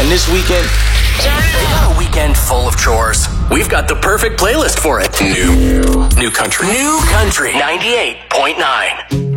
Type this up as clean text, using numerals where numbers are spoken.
And this weekend, they got a weekend full of chores. We've got the perfect playlist for it. New country. New country 98.9.